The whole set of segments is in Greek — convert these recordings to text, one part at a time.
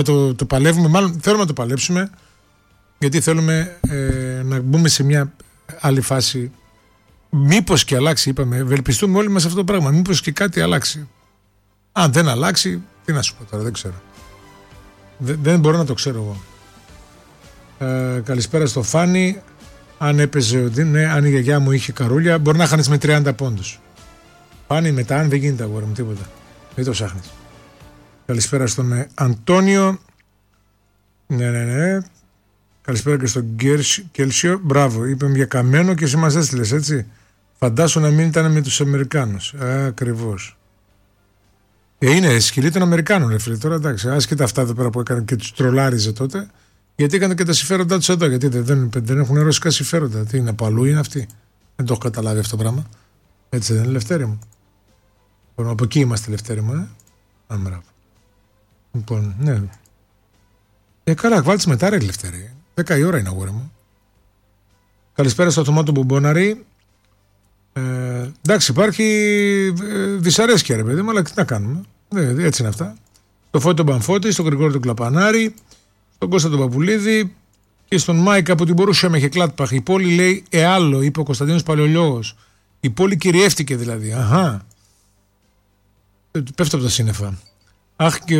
Το παλεύουμε, μάλλον θέλουμε να το παλέψουμε, γιατί θέλουμε να μπούμε σε μια άλλη φάση. Μήπως και αλλάξει, είπαμε, ευελπιστούμε όλοι μας αυτό το πράγμα. Μήπως και κάτι αλλάξει. Αν δεν αλλάξει, τι να σου πω τώρα, δεν ξέρω. Δεν μπορώ να το ξέρω εγώ. Καλησπέρα στο Φάνη. Αν έπαιζε, ναι, αν η γιαγιά μου είχε καρούλια, μπορεί να χάνεις με 30 πόντους. Φάνη, μετά, αν δεν γίνεται αγόρι μου, τίποτα. Δεν το ψάχνεις. Καλησπέρα στον Αντώνιο. Ναι. Καλησπέρα και στον Κέλσιο. Μπράβο, είπαμε για Καμένο και εσύ μας έστειλες, έτσι. Φαντάσου να μην ήταν με τους Αμερικάνους. Ακριβώς. Είναι σκυλή των Αμερικάνων, ρε φίλε. Τώρα εντάξει, άσχετα αυτά εδώ πέρα που έκανε και τους τρολάριζε τότε, γιατί έκανε και τα συμφέροντά τους εδώ. Γιατί δεν έχουν ρωσικά συμφέροντα. Τι είναι, από αλλού είναι αυτοί. Δεν το έχω καταλάβει αυτό το πράγμα. Έτσι δεν είναι, Λευτέρη μου. Από εκεί είμαστε, Λευτέρη μου, μπράβο. Λοιπόν, ναι. Καλά, βάλτε μετά, ρε Λευτέρη. 10 η ώρα είναι, αγόρι μου. Καλησπέρα στο Θωμάτο Μπομπόναρη. Εντάξει, υπάρχει δυσαρέσκεια, ρε παιδί μου, αλλά τι να κάνουμε. Έτσι είναι αυτά. Στο Φώτη τον Πανφώτη, στον Γρηγόρη τον Κλαπανάρη, στον Κώστα τον Παπουλίδη και στον Μάικα από την Μπορούσια Μεχεκλάτπαχ. Η πόλη λέει άλλο, είπε ο Κωνσταντίνος Παλαιολόγος. Η πόλη κυριεύτηκε δηλαδή. Αχα. Πέφτω από τα σύννεφα. Αχ και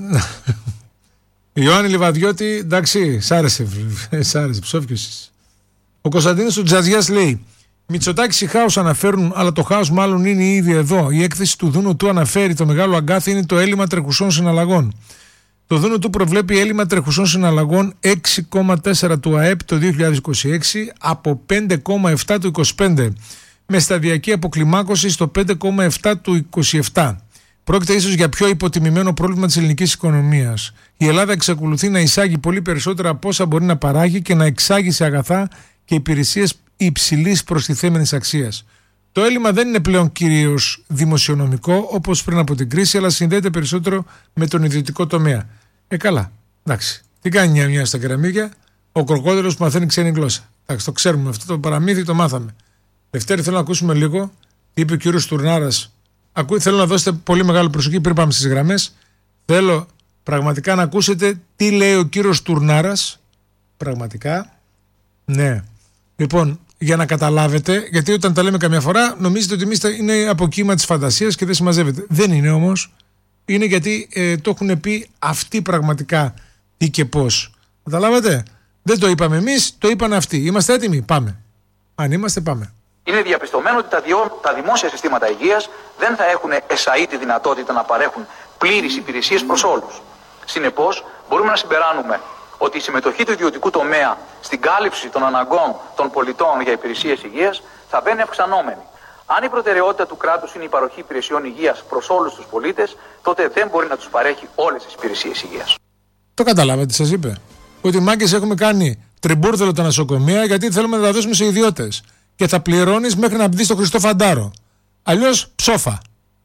Ιωάννη Λιβαδιώτη, εντάξει, σ' άρεσε, ψόφιος. Ο Κωνσταντίνος του Τζαζιάς λέει: Μητσοτάκης ή χάος αναφέρουν, αλλά το χάος μάλλον είναι ήδη εδώ. Η έκθεση του Δούνου του αναφέρει το μεγάλο αγκάθι είναι το έλλειμμα τρεχουσών συναλλαγών. Το Δούνου του προβλέπει έλλειμμα τρεχουσών συναλλαγών 6,4 του ΑΕΠ το 2026 από 5,7 του 2025, με σταδιακή αποκλιμάκωση στο 5,7 του 2027. Πρόκειται ίσως για πιο υποτιμημένο πρόβλημα της ελληνικής οικονομίας. Η Ελλάδα εξακολουθεί να εισάγει πολύ περισσότερα από όσα μπορεί να παράγει και να εξάγει σε αγαθά και υπηρεσίες υψηλής προστιθέμενης αξίας. Το έλλειμμα δεν είναι πλέον κυρίως δημοσιονομικό όπως πριν από την κρίση, αλλά συνδέεται περισσότερο με τον ιδιωτικό τομέα. Καλά. Εντάξει. Τι κάνει μια στα κεραμίδια, ο κροκόδιλος που μαθαίνει ξένη γλώσσα. Εντάξει, το ξέρουμε αυτό το παραμύθι, το μάθαμε. Δευτέρη, θέλω να ακούσουμε λίγο τι είπε ο κύριος Τουρνάρας. Θέλω να δώσετε πολύ μεγάλη προσοχή πριν πάμε στις γραμμές. Θέλω πραγματικά να ακούσετε τι λέει ο κύριος Τουρνάρας. Πραγματικά. Ναι. Λοιπόν, για να καταλάβετε, γιατί όταν τα λέμε καμιά φορά νομίζετε ότι εμείς είναι από κύμα της φαντασίας και δεν συμμαζεύεται. Δεν είναι όμως. Είναι γιατί το έχουν πει αυτοί πραγματικά τι και πώς. Καταλάβατε. Δεν το είπαμε εμείς, το είπαν αυτοί. Είμαστε έτοιμοι, πάμε. Αν είμαστε, πάμε. Είναι διαπιστωμένο ότι τα δημόσια συστήματα υγείας δεν θα έχουν εσαΐ τη δυνατότητα να παρέχουν πλήρεις υπηρεσίες προς όλους. Συνεπώς, μπορούμε να συμπεράνουμε ότι η συμμετοχή του ιδιωτικού τομέα στην κάλυψη των αναγκών των πολιτών για υπηρεσίες υγείας θα βαίνει αυξανόμενη. Αν η προτεραιότητα του κράτους είναι η παροχή υπηρεσιών υγείας προς όλους τους πολίτες, τότε δεν μπορεί να τους παρέχει όλες τις υπηρεσίες υγείας. Το καταλάβατε, σας είπε. Ότι μάγκες έχουμε κάνει τριμπούρδελο τα νοσοκομεία γιατί θέλουμε να τα δώσουμε σε ιδιώτες. Και θα πληρώνεις μέχρι να μπεις στο Χριστό Φαντάρο. Αλλιώς ψόφα.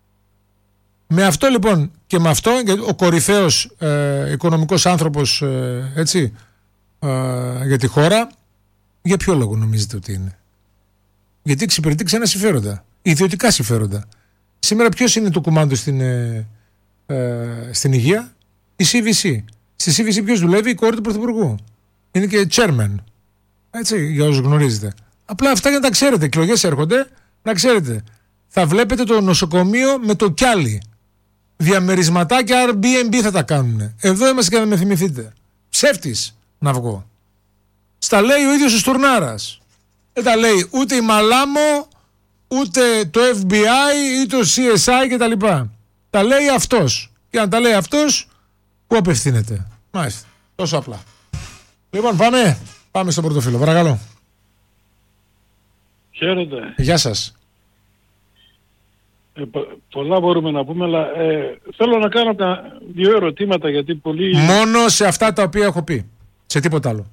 Με αυτό λοιπόν και με αυτό, ο κορυφαίος οικονομικός άνθρωπος για τη χώρα, για ποιο λόγο νομίζετε ότι είναι? Γιατί εξυπηρετεί ξένα συμφέροντα, ιδιωτικά συμφέροντα. Σήμερα ποιος είναι το κουμάντο στην υγεία? Η CVC. Στη CVC ποιος δουλεύει? Η κόρη του Πρωθυπουργού. Είναι και chairman. Έτσι, για όσους γνωρίζετε. Απλά αυτά για να τα ξέρετε. Εκλογές έρχονται, να ξέρετε. Θα βλέπετε το νοσοκομείο με το κιάλι. Διαμερισματάκια Airbnb θα τα κάνουν. Εδώ είμαστε και να με θυμηθείτε. Ψεύτης να βγω. Στα λέει ο ίδιος ο Στουρνάρας. Δεν τα λέει ούτε η Μαλάμο, ούτε το FBI ή το CSI κτλ. Τα λέει αυτός. Και αν τα λέει αυτός, πού απευθύνεται? Μάλιστα. Τόσο απλά. Λοιπόν, πάμε στο πρώτο φίλο. Παρακαλώ. Χαίρετε. Γεια σας. Πολλά μπορούμε να πούμε, αλλά θέλω να κάνω δύο ερωτήματα, γιατί πολλοί... Μόνο σε αυτά τα οποία έχω πει. Σε τίποτα άλλο.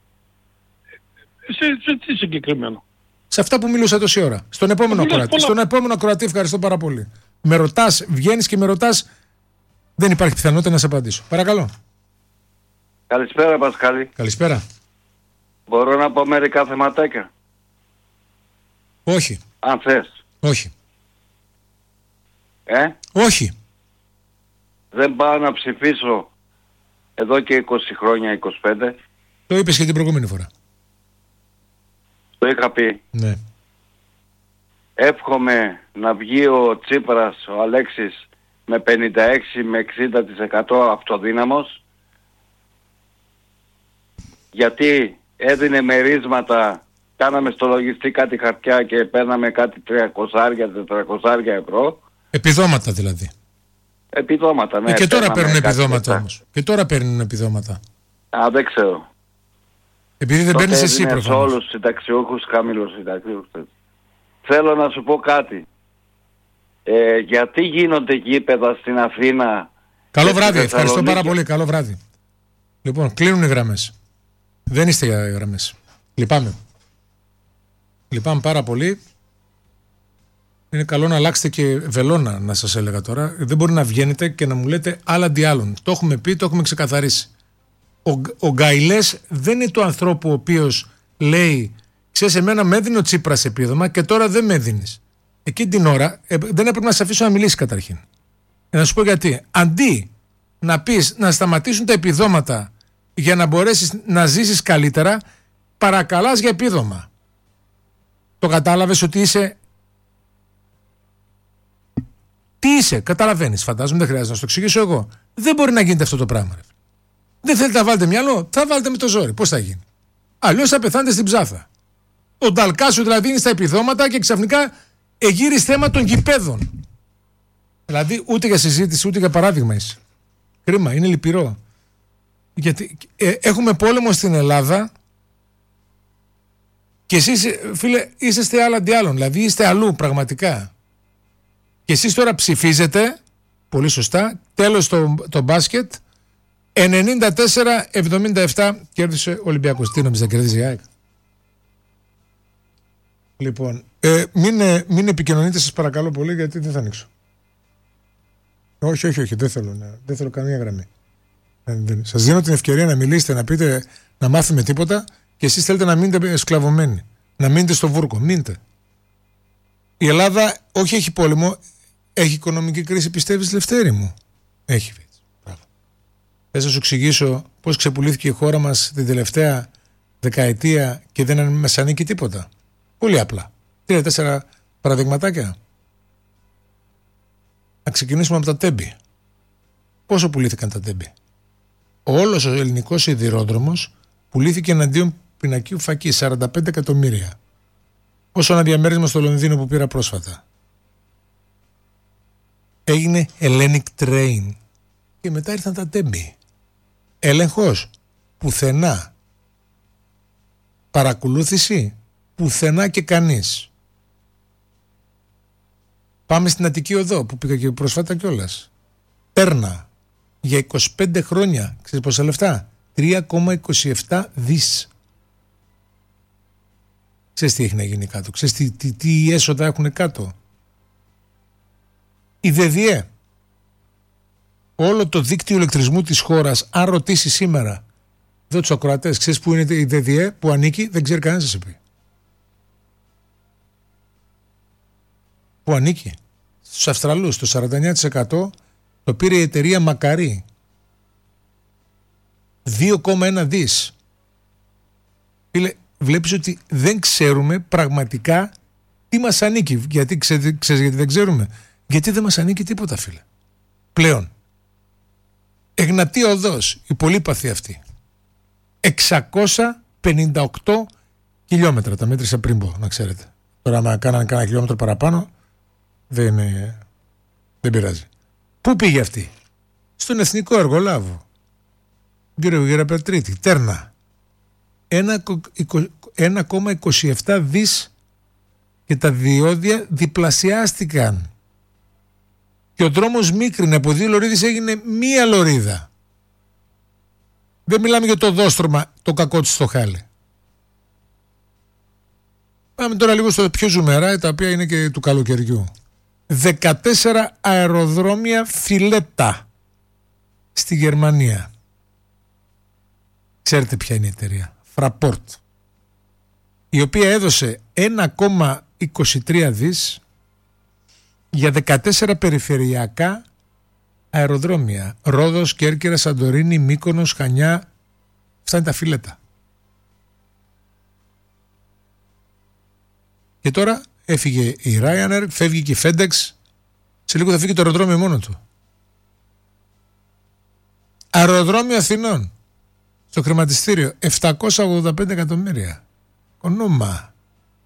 Σε τι συγκεκριμένο? Σε αυτά που μιλούσα τόση ώρα. Στον επόμενο ακροατή. Στον επόμενο ακροατή, ευχαριστώ πάρα πολύ. Με ρωτάς, βγαίνεις και με ρωτάς, δεν υπάρχει πιθανότητα να σε απαντήσω. Παρακαλώ. Καλησπέρα, Πασχάλη. Καλησπέρα. Μπορώ να πω μερικά θεματάκια? Όχι. Αν θες. Όχι. Όχι. Δεν πάω να ψηφίσω εδώ και 20 χρόνια, 25. Το είπες και την προηγούμενη φορά. Το είχα πει. Ναι. Εύχομαι να βγει ο Τσίπρας, ο Αλέξης, με 56 με 60% αυτοδύναμος, γιατί έδινε μερίσματα, κάναμε στο λογιστή κάτι χαρτιά και παίρναμε κάτι 300-400 ευρώ. Επιδόματα δηλαδή. Επιδόματα, ναι. Και τώρα παίρνουν κάτι επιδόματα λεφτά. όμως. Και τώρα παίρνουν επιδόματα. Α, δεν ξέρω. Επειδή δεν παίρνεις εσύ σε προφανώς. όλους τους συνταξιούχους, χαμηλούς συνταξιούχους. Θέλω να σου πω κάτι. Γιατί γίνονται γήπεδα στην Αθήνα? Καλό και στη βράδυ, ευχαριστώ Θεσσαλονίκη? πάρα πολύ. Καλό βράδυ. Λοιπόν, κλείνουν οι γραμμές. Δεν είστε για γραμμές. Λυπάμαι. Λυπάμαι πάρα πολύ. Είναι καλό να αλλάξετε και βελόνα, να σας έλεγα τώρα. Δεν μπορεί να βγαίνετε και να μου λέτε άλλα αντί άλλων. Το έχουμε πει, το έχουμε ξεκαθαρίσει. Ο Γκαϊλές δεν είναι του ανθρώπου ο οποίος λέει, ξέρεις, εμένα με έδινε ο Τσίπρας επίδομα και τώρα δεν με έδινες. Εκείνη την ώρα δεν έπρεπε να σε αφήσω να μιλήσει καταρχήν. Να σου πω γιατί. Αντί να πεις να σταματήσουν τα επιδόματα για να μπορέσεις να ζήσεις καλύτερα, παρακαλάς για επίδομα. Το κατάλαβες ότι είσαι... Τι είσαι, καταλαβαίνεις, φαντάζομαι, δεν χρειάζεται να σου το εξηγήσω εγώ. Δεν μπορεί να γίνεται αυτό το πράγμα. Ρε. Δεν θέλετε να βάλετε μυαλό, θα βάλετε με το ζόρι. Πώς θα γίνει? Αλλιώς θα πεθάνετε στην ψάθα. Ο Νταλκάσου δηλαδή είναι στα επιδόματα και ξαφνικά εγείρεις θέμα των γηπέδων. Δηλαδή ούτε για συζήτηση ούτε για παράδειγμα είσαι. Κρίμα, είναι λυπηρό. Γιατί έχουμε πόλεμο στην Ελλάδα και εσείς, φίλε, είσαστε άλλα αντί άλλων. Δηλαδή είστε αλλού πραγματικά. Και εσείς τώρα ψηφίζετε, πολύ σωστά, τέλος το μπάσκετ, 94-77 κέρδισε ο Ολυμπιακός. Τι νόμιζα, κερδίζει η ΑΕΚ? Λοιπόν, μην επικοινωνείτε σας παρακαλώ πολύ, γιατί δεν θα ανοίξω. Όχι, δεν θέλω καμία γραμμή. Σας δίνω την ευκαιρία να μιλήσετε, να πείτε, να μάθουμε τίποτα και εσείς θέλετε να μείνετε σκλαβωμένοι. Να μείνετε στο βούρκο. Μείνετε. Η Ελλάδα όχι έχει πόλεμο, έχει οικονομική κρίση, πιστεύεις, Λευτέρη μου? Έχει. Θες να σου εξηγήσω πώς ξεπουλήθηκε η χώρα μας την τελευταία δεκαετία και δεν μας ανήκει τίποτα? Πολύ απλά. 3-4 παραδειγματάκια. Να ξεκινήσουμε από τα τέμπη. Πόσο πουλήθηκαν τα τέμπη? Όλος ο ελληνικός σιδηρόδρομος πουλήθηκε εναντίον πινακίου φακή, 45 εκατομμύρια. Όσο ένα διαμέρισμα στο Λονδίνο που πήρα πρόσφατα. Έγινε Hellenic Train και μετά ήρθαν τα τέμπη. Έλεγχος? Πουθενά. Παρακολούθηση? Πουθενά και κανείς. Πάμε στην Αττική Οδό που πήγα και προσφάτα κιόλας. Τέρνα. Για 25 χρόνια. Ξέρεις πόσα λεφτά? 3,27 δις. Ξέρεις τι έχει να γίνει κάτω? Ξέρεις τι έσοδα έχουν κάτω? Η ΔΔΕ. Όλο το δίκτυο ηλεκτρισμού της χώρας, αν ρωτήσει σήμερα εδώ τους ακροατές, ξέρεις που είναι η ΔΔΕ, που ανήκει? Δεν ξέρει κανένας να σε πει. Που ανήκει? Στους Αυστραλούς. Το 49% το πήρε η εταιρεία Μακαρί. 2,1 δις. Φίλε, βλέπεις ότι δεν ξέρουμε πραγματικά τι μας ανήκει. Γιατί ξέρεις γιατί δεν ξέρουμε? Γιατί δεν μας ανήκει τίποτα, φίλε. Πλέον. Εγνατία Οδός, η πολύπαθη αυτή. 658 χιλιόμετρα. Τα μέτρησα πριν πω, να ξέρετε. Τώρα άμα κάνανε κάνα χιλιόμετρο παραπάνω, δεν πειράζει. Πού πήγε αυτή? Στον Εθνικό Εργολάβο. Κύριο Γεραπετρίτη, Τέρνα. 1,27 δις και τα διόδια διπλασιάστηκαν. Και ο δρόμος μίκρινε, από 2 λωρίδες έγινε 1 λωρίδα. Δεν μιλάμε για το δόστρωμα, το κακό της στο χάλι. Πάμε τώρα λίγο στο πιο ζουμερά, τα οποία είναι και του καλοκαιριού. 14 αεροδρόμια φιλέτα στη Γερμανία. Ξέρετε ποια είναι η εταιρεία? Fraport, η οποία έδωσε 1,23 δις για 14 περιφερειακά αεροδρόμια. Ρόδος, Κέρκυρα, Σαντορίνη, Μύκονος, Χανιά. Αυτά είναι τα φύλετα. Και τώρα έφυγε η Ryanair, φεύγει και η FedEx. Σε λίγο θα φύγει το αεροδρόμιο μόνο του. Αεροδρόμιο Αθηνών. Στο χρηματιστήριο 785 εκατομμύρια. Ονόμα.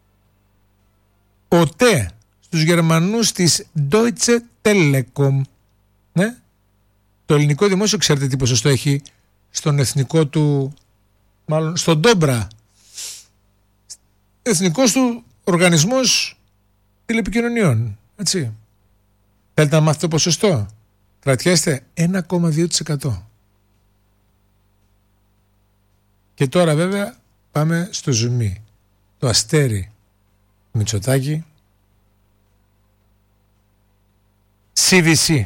ΟΤΕ στους Γερμανούς της Deutsche Telekom. Ναι. Το ελληνικό δημόσιο ξέρετε τι ποσοστό έχει στον εθνικό του, μάλλον στον Ντόμπρα. Εθνικός του οργανισμός τηλεπικοινωνιών. Έτσι. Θέλετε να μάθετε το ποσοστό? Κρατιάστε 1,2%. Και τώρα βέβαια πάμε στο ζουμί. Το αστέρι Μητσοτάκη. CVC.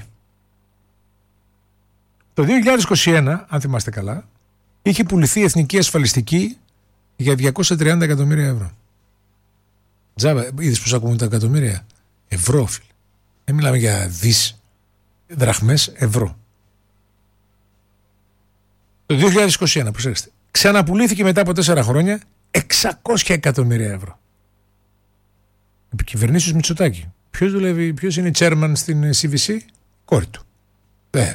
Το 2021, αν θυμάστε καλά, είχε πουληθεί η εθνική ασφαλιστική για 230 εκατομμύρια ευρώ. Τζάμπα, είδες πως ακούμε τα εκατομμύρια? Ευρώ, φίλε. Δεν μιλάμε για δις, δραχμές, ευρώ. Το 2021, προσέξτε, ξαναπουλήθηκε μετά από 4 χρόνια 600 εκατομμύρια ευρώ. Επικυβερνήσεις Μητσοτάκη. Ποιος δουλεύει, ποιος είναι chairman στην CVC? Κόρη του. Βέβαια.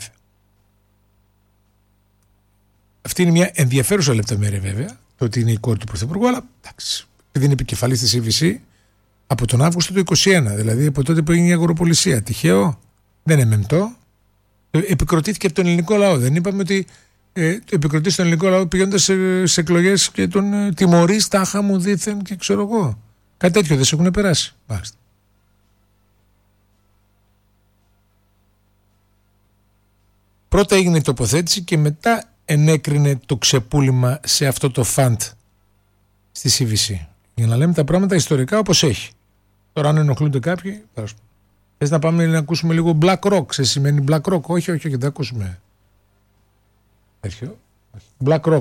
Αυτή είναι μια ενδιαφέρουσα λεπτομέρεια βέβαια, το ότι είναι η κόρη του Πρωθυπουργού, αλλά εντάξει, επειδή είναι επικεφαλής της CVC από τον Αύγουστο του 2021, δηλαδή από τότε που έγινε η αγοροπολισία. Τυχαίο? Δεν είναι μεμτό. Επικροτήθηκε από τον ελληνικό λαό. Δεν είπαμε ότι επικροτήσει στον ελληνικό λαό πηγαίνοντας σε εκλογές και τον τιμωρεί, τάχα μου δήθεν και ξέρω εγώ. Κάτι τέτοιο δεν σε έχουν περάσει. Μάλιστα. Πρώτα έγινε η τοποθέτηση και μετά ενέκρινε το ξεπούλημα σε αυτό το φαντ στη CVC. Για να λέμε τα πράγματα ιστορικά όπως έχει. Τώρα αν ενοχλούνται κάποιοι, θες να πάμε να ακούσουμε λίγο Black Rock? Σε σημαίνει Black Rock? Όχι, δεν ακούσουμε. Black Rock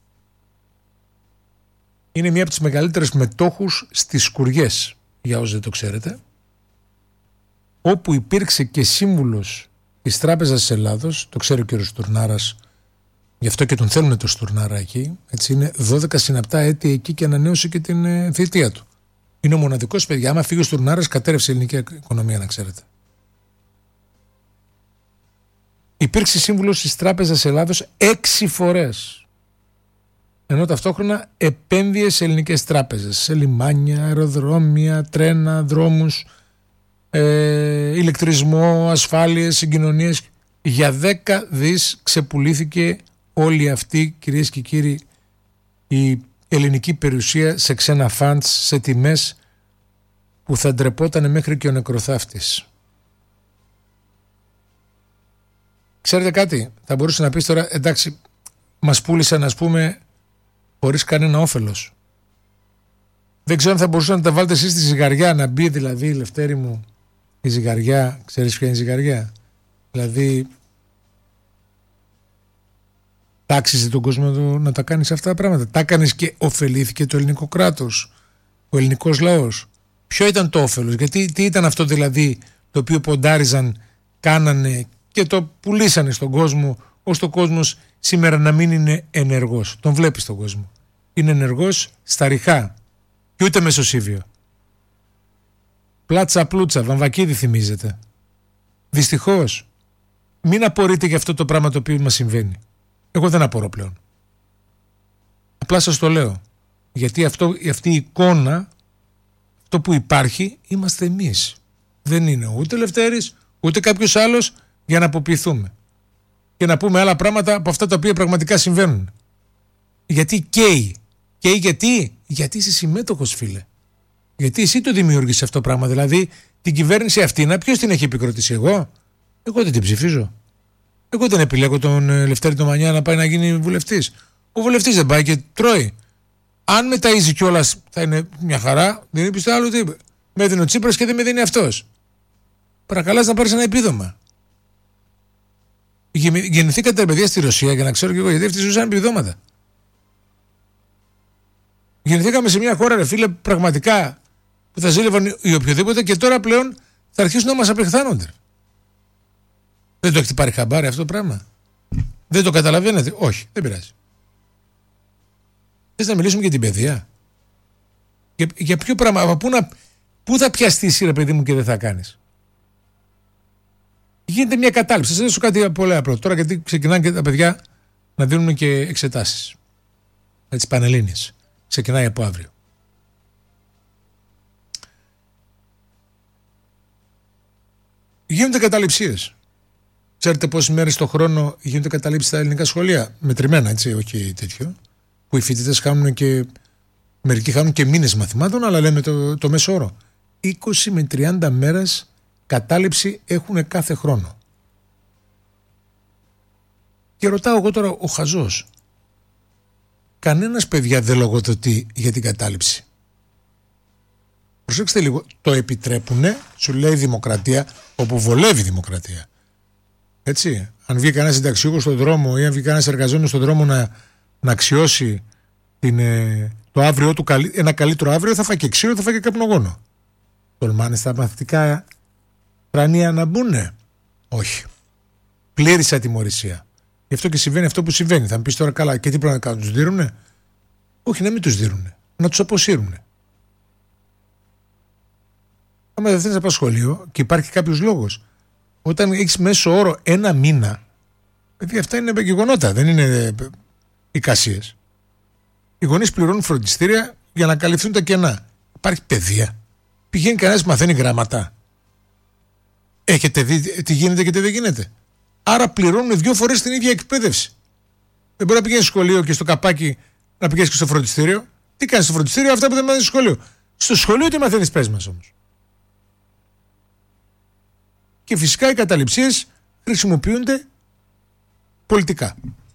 είναι μία από τις μεγαλύτερες μετόχους στις Σκουριές, για όσοι δεν το ξέρετε, όπου υπήρξε και σύμβουλος της Τράπεζας της Ελλάδος, το ξέρει ο κ. Στουρνάρας, γι' αυτό και τον θέλουν το Στουρνάρα εκεί, έτσι είναι 12 συναπτά έτη εκεί και ανανέωσε και την θητεία του. Είναι ο μοναδικός, παιδιά, άμα φύγει ο Στουρνάρας κατέρευσε η ελληνική οικονομία, να ξέρετε. Υπήρξε σύμβουλος της Τράπεζας Ελλάδος 6 φορές. Ενώ ταυτόχρονα επένδυε σε ελληνικές τράπεζες, σε λιμάνια, αεροδρόμια, τρένα, δρόμους, ηλεκτρισμό, ασφάλειες, συγκοινωνίες. Για 10 δις ξεπουλήθηκε όλη αυτή, κυρίες και κύριοι, η ελληνική περιουσία σε ξένα φαντς, σε τιμές που θα ντρεπόταν μέχρι και ο νεκροθάφτης. Ξέρετε κάτι, θα μπορούσε να πεις τώρα, εντάξει, μας πούλησαν, ας πούμε, χωρίς κανένα όφελος. Δεν ξέρω αν θα μπορούσατε να τα βάλετε εσείς στη ζυγαριά, να μπει δηλαδή, Λευτέρη μου, η ζυγαριά. Ξέρεις ποια είναι η ζυγαριά? Δηλαδή, τάξιζε τον κόσμο να τα κάνεις αυτά τα πράγματα. Τα κάνεις και ωφελήθηκε το ελληνικό κράτος, ο ελληνικός λαός. Ποιο ήταν το όφελος? Γιατί τι ήταν αυτό δηλαδή το οποίο ποντάριζαν, κάνανε και το πουλήσανε στον κόσμο, ώστε ο κόσμος σήμερα να μην είναι ενεργός? Τον βλέπεις τον κόσμο. Είναι ενεργός στα ριχά και ούτε μεσοσύβιο. Πλάτσα πλούτσα, Βαμβακίδη θυμίζεται. Δυστυχώς, μην απορείτε για αυτό το πράγμα το οποίο μας συμβαίνει. Εγώ δεν απορώ πλέον. Απλά σας το λέω. Γιατί αυτή η εικόνα, αυτό που υπάρχει, είμαστε εμείς. Δεν είναι ούτε Λευτέρης, ούτε κάποιος άλλος για να αποποιηθούμε. Και να πούμε άλλα πράγματα από αυτά τα οποία πραγματικά συμβαίνουν. Γιατί καίει. Γιατί είσαι συμμέτοχος, φίλε. Γιατί εσύ το δημιούργησες αυτό το πράγμα. Δηλαδή την κυβέρνηση αυτή, ποιος την έχει επικροτήσει? Εγώ δεν την ψηφίζω. Εγώ δεν επιλέγω τον Λευτέρη τον Μανιά να πάει να γίνει βουλευτής. Ο βουλευτής δεν πάει και τρώει. Αν με ταΐζει κιόλας θα είναι μια χαρά. Δεν είπε στο άλλο τι. Με έδινε ο Τσίπρας και δεν με δίνει αυτός. Παρακαλάς να πάρεις ένα επίδομα. Γεννηθήκατε παιδιά στη Ρωσία, για να ξέρω κι εγώ, γιατί αυτοί ζούσαν επιδόματα. Γεννηθήκαμε σε μια χώρα, ρε φίλε, πραγματικά που θα ζήλευαν οι οποιοδήποτε και τώρα πλέον θα αρχίσουν να μας απεχθάνονται. Δεν το έχετε πάρει χαμπάρι αυτό το πράγμα? Δεν το καταλαβαίνετε? Όχι, δεν πειράζει. Θες να μιλήσουμε για την παιδεία? Για ποιο πράγμα? Πού θα πιαστείς, ρε παιδί μου, και δεν θα κάνεις? Γίνεται μια κατάληψη. Θα σας δώσω κάτι πολύ απλό. Τώρα, γιατί ξεκινάνε και τα παιδιά να δίνουν και εξετάσεις. Έτσι, πανελλήνιες. Ξεκινάει από αύριο. Γίνονται καταληψίες. Ξέρετε πόσες μέρες το χρόνο γίνονται καταλήψεις στα ελληνικά σχολεία? Μετρημένα, έτσι, όχι τέτοιο. Που οι φοιτητές χάνουν και. Μερικοί χάνουν και μήνες μαθημάτων, αλλά λέμε το μέσο όρο. 20 με 30 μέρες κατάληψη έχουν κάθε χρόνο. Και ρωτάω εγώ τώρα, ο χαζός, κανένας, παιδιά, δεν λογοδοτεί για την κατάληψη? Προσέξτε λίγο, το επιτρέπουνε, σου λέει δημοκρατία, όπου βολεύει δημοκρατία. Έτσι, αν βγει κανένας συνταξιούχος στον δρόμο ή αν βγει κανένας εργαζόμενος στον δρόμο να αξιώσει το αύριο του, ένα καλύτερο αύριο, θα φάει και ξύλο, θα φάει και καπνογόνο. Τολμάνε στα μαθητικά τρανία να μπουνε? Όχι. Πλήρης ατιμωρησία. Γι' αυτό και συμβαίνει αυτό που συμβαίνει. Θα μου πεις τώρα, καλά, και τι πρέπει να κάνουν? Τους δίνουνε? Όχι, να μην τους δίνουνε. Να τους αποσύρουνε. Άμα δεν θέλεις να πας σχολείο και υπάρχει κάποιος λόγος, όταν έχεις μέσο όρο ένα μήνα, γιατί αυτά είναι γεγονότα, δεν είναι εικασίες. Οι γονείς πληρώνουν φροντιστήρια για να καλυφθούν τα κενά. Υπάρχει παιδεία? Πηγαίνει κανένας, μαθαίνει γράμματα? Έχετε δει τι γίνεται και τι δεν γίνεται? Άρα πληρώνουν 2 φορές την ίδια εκπαίδευση. Δεν μπορεί να πηγαίνεις στο σχολείο και στο καπάκι να πηγαίνεις και στο φροντιστήριο. Τι κάνεις στο φροντιστήριο? Αυτά που δεν μάθεις στο σχολείο. Στο σχολείο τι μαθαίνεις, πες μας όμως? Και φυσικά οι καταληψίες χρησιμοποιούνται πολιτικά.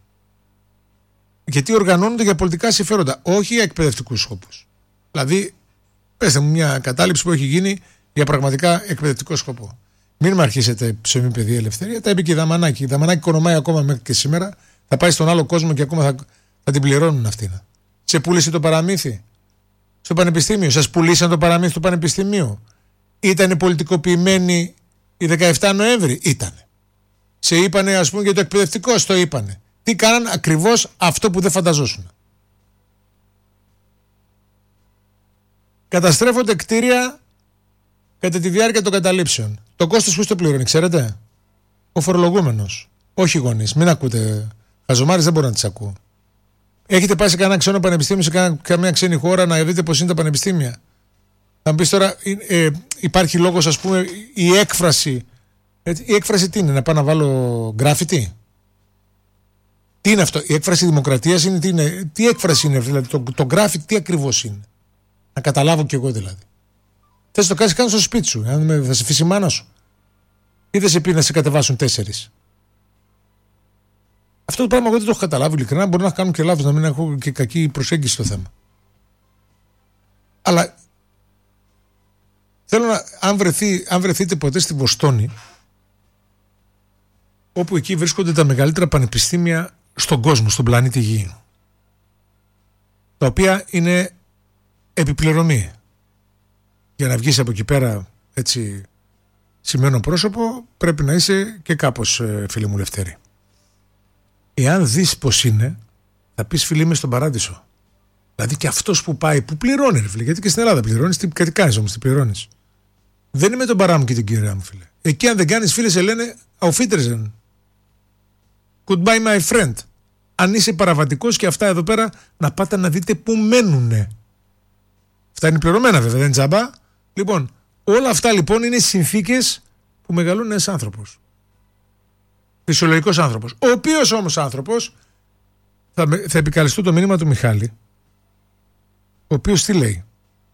Γιατί οργανώνονται για πολιτικά συμφέροντα, όχι για εκπαιδευτικούς σκοπούς. Δηλαδή, πέστε μου μια κατάληψη που έχει γίνει για πραγματικά εκπαιδευτικό σκοπό. Μην με αρχίσετε ψωμί, παιδεία, ελευθερία. Τα είπε και η Δαμανάκη. Η Δαμανάκη οικονομάει ακόμα μέχρι και σήμερα. Θα πάει στον άλλο κόσμο και ακόμα θα την πληρώνουν αυτήν. Σε πούλησε το παραμύθι στο πανεπιστήμιο? Σας πουλήσαν το παραμύθι στο πανεπιστήμιο? Ήτανε πολιτικοποιημένοι η 17 Νοέμβρη? Ήτανε. Σε είπανε, ας πούμε, για το εκπαιδευτικό, στο είπανε. Τι κάναν? Ακριβώς αυτό που δεν φανταζόσουν. Καταστρέφονται κτίρια κατά τη διάρκεια των καταλήψεων. Το κόστος ποιος το πληρώνει, ξέρετε? Ο φορολογούμενος. Όχι οι γονείς. Μην ακούτε. Χαζομάρες δεν μπορώ να τις ακούω. Έχετε πάει σε κανένα ξένο πανεπιστήμιο, σε καμία ξένη χώρα, να δείτε πώς είναι τα πανεπιστήμια? Θα μου πεις τώρα, υπάρχει λόγος, ας πούμε, η έκφραση. Η έκφραση τι είναι? Να πάω να βάλω γκράφιτι? Τι είναι αυτό? Η έκφραση δημοκρατίας είναι? Τι έκφραση είναι? Δηλαδή το γκράφιτι τι ακριβώς είναι? Να καταλάβω κι εγώ δηλαδή. Θες το κάνεις, στο σπίτι σου. Θα σε αφήσει η μάνα σου? Ή δεν σε πει να σε κατεβάσουν 4? Αυτό το πράγμα εγώ δεν το έχω καταλάβει ειλικρινά. Μπορεί να κάνουν και λάθος, να μην έχω και κακή προσέγγιση στο θέμα. Αλλά θέλω να, αν βρεθείτε ποτέ στη Βοστόνη, όπου εκεί βρίσκονται τα μεγαλύτερα πανεπιστήμια στον κόσμο, στον πλανήτη Γη, τα οποία είναι επιπληρωμή. Για να βγεις από εκεί πέρα έτσι σημαίνον πρόσωπο, πρέπει να είσαι και κάπως, φίλε μου Λευτέρη. Εάν δεις πως είναι, θα πεις, φίλοι, είμαι στον παράδεισο. Δηλαδή και αυτός που πάει, που πληρώνει, ρε φίλε, γιατί και στην Ελλάδα πληρώνεις, τι κάνεις όμως, τι πληρώνεις? Δεν είμαι τον παρά μου και την κυρία μου, φίλε. Εκεί αν δεν κάνεις, φίλε, σε λένε auf Wiedersehen. Goodbye my friend. Αν είσαι παραβατικός και αυτά εδώ πέρα, να πάτε να δείτε που μένουνε. Αυτά είναι πληρωμένα βέβαια, δεν είναι τζάμπα. Λοιπόν, όλα αυτά λοιπόν είναι συνθήκες που μεγαλώνει ένας άνθρωπος. Φυσιολογικός άνθρωπος. Ο οποίος όμως άνθρωπος, θα επικαλεστώ το μήνυμα του Μιχάλη, ο οποίος τι λέει?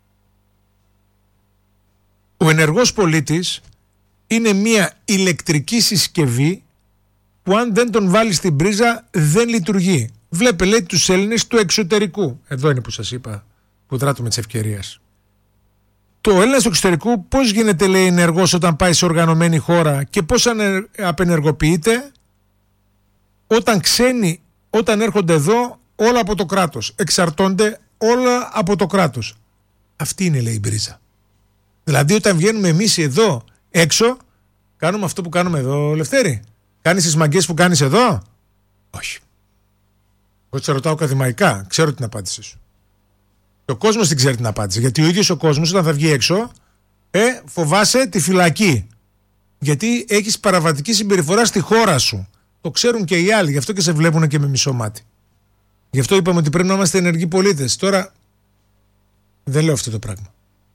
Ο ενεργός πολίτης είναι μια ηλεκτρική συσκευή που αν δεν τον βάλει στην πρίζα δεν λειτουργεί. Βλέπε, λέει, τους Έλληνες του εξωτερικού. Εδώ είναι που σας είπα, που δράτω της ευκαιρίας. Το Έλληνας του εξωτερικού πώς γίνεται, λέει, ενεργός όταν πάει σε οργανωμένη χώρα και πώς απενεργοποιείται όταν ξένοι, όταν έρχονται εδώ, όλα από το κράτος. Εξαρτώνται όλα από το κράτος. Αυτή είναι, λέει, η μπρίζα. Δηλαδή όταν βγαίνουμε εμείς εδώ έξω, κάνουμε αυτό που κάνουμε εδώ, Λευτέρη. Κάνεις τις μαγκές που κάνεις εδώ? Όχι. Εγώ σε ρωτάω ακαδημαϊκά, ξέρω την απάντησή σου. Και ο κόσμος την ξέρει την απάντηση. Γιατί ο ίδιος ο κόσμος όταν θα βγει έξω, φοβάσαι τη φυλακή. Γιατί έχεις παραβατική συμπεριφορά στη χώρα σου. Το ξέρουν και οι άλλοι, γι' αυτό και σε βλέπουν και με μισό μάτι. Γι' αυτό είπαμε ότι πρέπει να είμαστε ενεργοί πολίτες. Τώρα δεν λέω αυτό το πράγμα.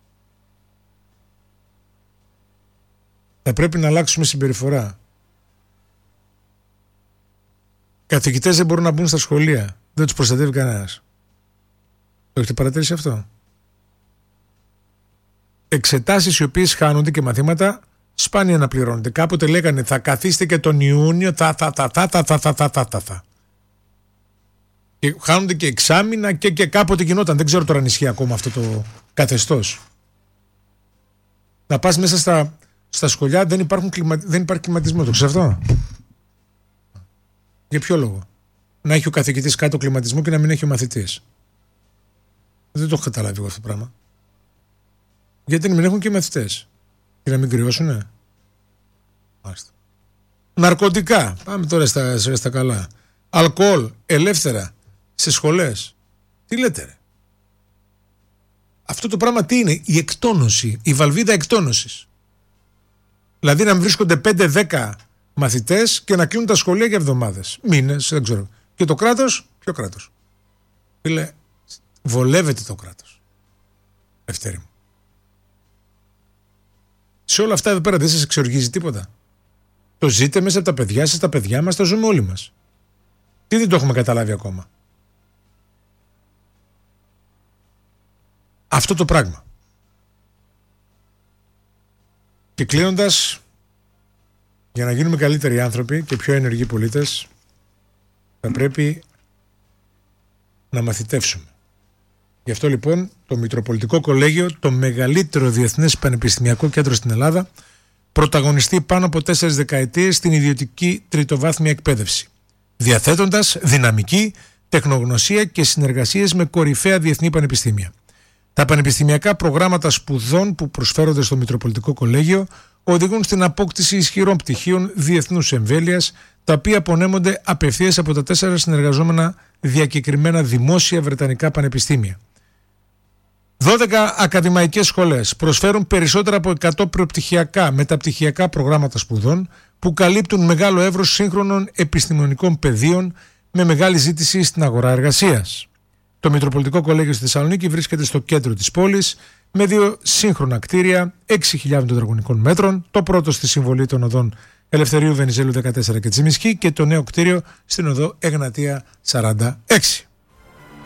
Θα πρέπει να αλλάξουμε συμπεριφορά. Καθηγητές δεν μπορούν να μπουν στα σχολεία. Δεν τους προστατεύει κανένας. Το έχετε παρατηρήσει αυτό? Εξετάσεις οι οποίες χάνονται και μαθήματα σπάνια να πληρώνονται. Κάποτε λέγανε θα καθίστε και τον Ιούνιο θα. Και χάνονται και εξάμηνα και κάποτε γινόταν. Δεν ξέρω τώρα αν ισχύει ακόμα αυτό το καθεστώς. Να πας μέσα στα σχολιά δεν υπάρχει κλιματισμό. Το ξέρεις αυτό? Για ποιο λόγο? Να έχει ο καθηγητής κάτω κλιματισμό και να μην έχει ο μαθητής? Δεν το έχω καταλάβει εγώ αυτό το πράγμα. Γιατί να μην έχουν και οι μαθητές? Και να μην κρυώσουνε? Μάλιστα. Ναρκωτικά. Πάμε τώρα στα καλά. Αλκοόλ ελεύθερα στις σχολές. Τι λέτε ρε? Αυτό το πράγμα τι είναι? Η εκτόνωση, η βαλβίδα εκτόνωσης. Δηλαδή να βρίσκονται 5-10 μαθητές και να κλείνουν τα σχολεία για εβδομάδες, μήνες, δεν ξέρω. Και το κράτος, ποιο κράτος? Φίλε, βολεύεται το κράτος. Ευτέρη μου. Σε όλα αυτά εδώ πέρα δεν σας εξοργίζει τίποτα? Το ζείτε μέσα από τα παιδιά σας, τα παιδιά μας, τα ζούμε όλοι μας. Τι δεν το έχουμε καταλάβει ακόμα? Αυτό το πράγμα. Και κλείνοντας, για να γίνουμε καλύτεροι άνθρωποι και πιο ενεργοί πολίτες, θα πρέπει να μαθητεύσουμε. Γι' αυτό λοιπόν το Μητροπολιτικό Κολέγιο, το μεγαλύτερο διεθνές πανεπιστημιακό κέντρο στην Ελλάδα, πρωταγωνιστεί πάνω από 4 δεκαετίες στην ιδιωτική τριτοβάθμια εκπαίδευση, διαθέτοντας δυναμική, τεχνογνωσία και συνεργασίες με κορυφαία διεθνή πανεπιστήμια. Τα πανεπιστημιακά προγράμματα σπουδών που προσφέρονται στο Μητροπολιτικό Κολέγιο οδηγούν στην απόκτηση ισχυρών πτυχίων διεθνούς εμβέλειας, τα οποία απονέμονται απευθείας από τα 4 συνεργαζόμενα διακεκριμένα δημόσια βρετανικά πανεπιστήμια. 12 ακαδημαϊκές σχολές προσφέρουν περισσότερα από 100 προπτυχιακά μεταπτυχιακά προγράμματα σπουδών που καλύπτουν μεγάλο εύρος σύγχρονων επιστημονικών πεδίων με μεγάλη ζήτηση στην αγορά εργασίας. Το Μητροπολιτικό Κολέγιο στη Θεσσαλονίκη βρίσκεται στο κέντρο της πόλης με 2 σύγχρονα κτίρια 6.000 τετραγωνικών μέτρων, το πρώτο στη συμβολή των οδών Ελευθερίου Βενιζέλου 14 και Τσιμισκή και το νέο κτίριο στην οδό Εγνατία 46.